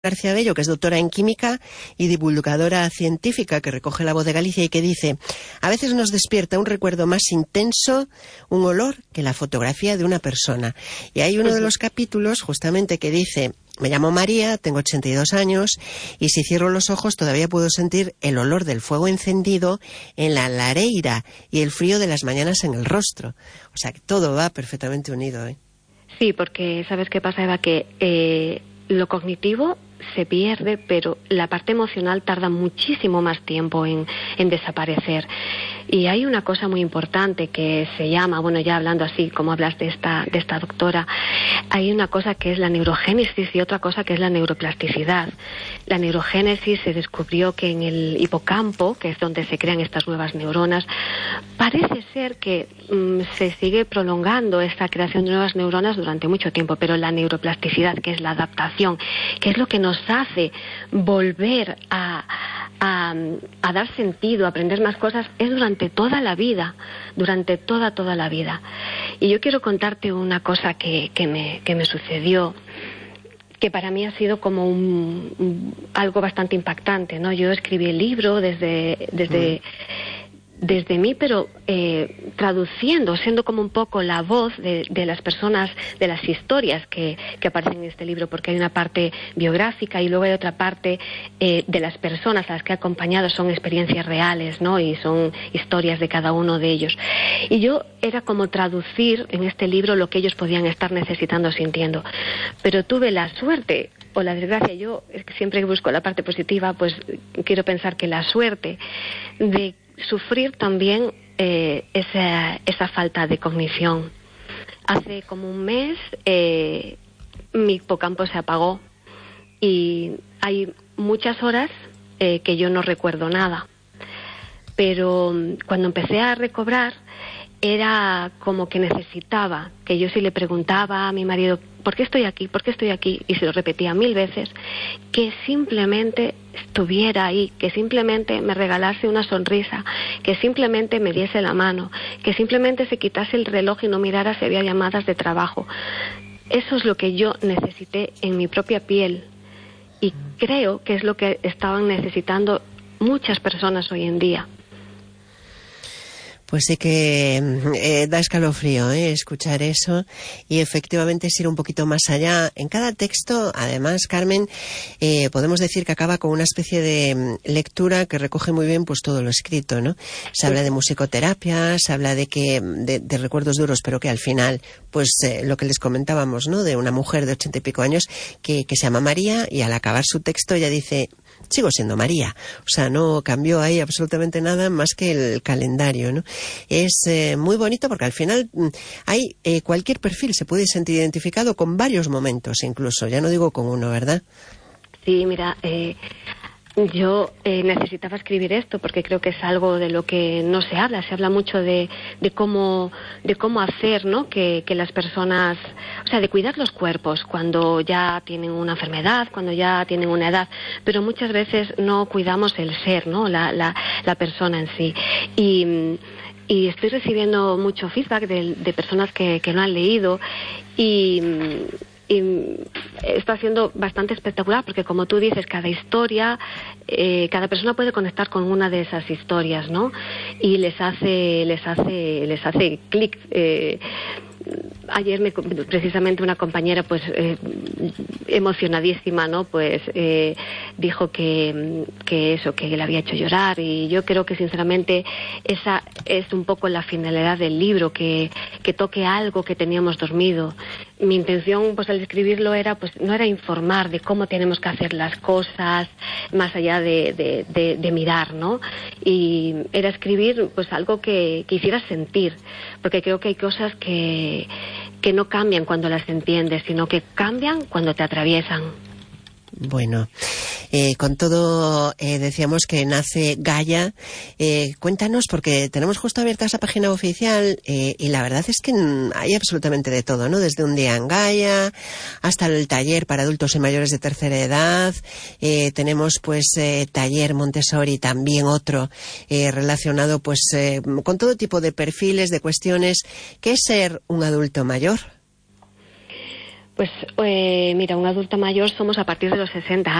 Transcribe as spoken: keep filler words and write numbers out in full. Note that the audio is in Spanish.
García Bello, que es doctora en química y divulgadora científica, que recoge La Voz de Galicia y que dice: a veces nos despierta un recuerdo más intenso, un olor, que la fotografía de una persona. Y hay uno de los capítulos justamente que dice: me llamo María, tengo ochenta y dos años y si cierro los ojos todavía puedo sentir el olor del fuego encendido en la lareira y el frío de las mañanas en el rostro. O sea, que todo va perfectamente unido, ¿eh? Sí, porque ¿sabes qué pasa, Eva? Que eh, lo cognitivo se pierde, pero la parte emocional tarda muchísimo más tiempo en, en desaparecer. Y hay una cosa muy importante que se llama, bueno, ya hablando así como hablas de esta, de esta doctora, hay una cosa que es la neurogénesis y otra cosa que es la neuroplasticidad. La neurogénesis se descubrió que en el hipocampo, que es donde se crean estas nuevas neuronas, parece ser que mmm, se sigue prolongando esta creación de nuevas neuronas durante mucho tiempo, pero la neuroplasticidad, que es la adaptación, que es lo que nos hace volver a, a, a dar sentido, a aprender más cosas, es durante toda la vida, durante toda, toda la vida. Y yo quiero contarte una cosa que, que, me, que me sucedió, que para mí ha sido como un, un, algo bastante impactante, ¿no? Yo escribí el libro desde... desde mm. desde mí, pero eh, traduciendo, siendo como un poco la voz de, de las personas, de las historias que, que aparecen en este libro, porque hay una parte biográfica y luego hay otra parte eh, de las personas a las que he acompañado, son experiencias reales, ¿no? Y son historias de cada uno de ellos. Y yo era como traducir en este libro lo que ellos podían estar necesitando o sintiendo. Pero tuve la suerte o la desgracia, yo siempre que busco la parte positiva, pues quiero pensar que la suerte de sufrir también eh, esa, esa falta de cognición. Hace como un mes eh, mi hipocampo se apagó y hay muchas horas eh, que yo no recuerdo nada. Pero cuando empecé a recobrar era como que necesitaba, que yo sí le preguntaba a mi marido, ¿por qué estoy aquí? ¿Por qué estoy aquí? Y se lo repetía mil veces, que simplemente estuviera ahí, que simplemente me regalase una sonrisa, que simplemente me diese la mano, que simplemente se quitase el reloj y no mirara si había llamadas de trabajo. Eso es lo que yo necesité en mi propia piel y creo que es lo que estaban necesitando muchas personas hoy en día. Pues sí que eh, da escalofrío ¿eh? escuchar eso y efectivamente es ir un poquito más allá. En cada texto, además, Carmen, eh, podemos decir que acaba con una especie de lectura que recoge muy bien pues todo lo escrito, ¿no? Se habla de musicoterapia, se habla de que de, de recuerdos duros, pero que al final, pues eh, lo que les comentábamos, ¿no? De una mujer de ochenta y pico años que, que se llama María y al acabar su texto ella dice: sigo siendo María. O sea, no cambió ahí absolutamente nada más que el calendario, ¿no? Es eh, muy bonito porque al final hay eh, cualquier perfil se puede sentir identificado con varios momentos incluso, ya no digo con uno, ¿verdad? Sí, mira, eh, yo eh, necesitaba escribir esto porque creo que es algo de lo que no se habla, se habla mucho de, de cómo de cómo hacer, ¿no? Que, que las personas, o sea, de cuidar los cuerpos cuando ya tienen una enfermedad, cuando ya tienen una edad, pero muchas veces no cuidamos el ser, ¿no? La, la, la persona en sí. Y Y estoy recibiendo mucho feedback de, de personas que, que lo han leído y, y está siendo bastante espectacular porque, como tú dices, cada historia, eh, cada persona puede conectar con una de esas historias, ¿no? Y les hace, les hace, les hace clic. Eh, Ayer me, precisamente una compañera pues eh, emocionadísima, ¿no? Pues eh, dijo que, que eso, que le había hecho llorar y yo creo que sinceramente esa es un poco la finalidad del libro, que, que toque algo que teníamos dormido. Mi intención pues al escribirlo era pues no era informar de cómo tenemos que hacer las cosas más allá de, de, de, de mirar, ¿no? Y era escribir pues algo que, que hiciera sentir, porque creo que hay cosas que que no cambian cuando las entiendes, sino que cambian cuando te atraviesan. Bueno, eh, con todo eh, decíamos que nace Gaia. Eh, cuéntanos, porque tenemos justo abierta esa página oficial eh, y la verdad es que hay absolutamente de todo, ¿no? Desde un día en Gaia hasta el taller para adultos y mayores de tercera edad. Eh, tenemos pues eh, taller Montessori, también otro eh, relacionado pues eh, con todo tipo de perfiles, de cuestiones. ¿Qué es ser un adulto mayor? Pues eh, mira, un adulto mayor somos a partir de los sesenta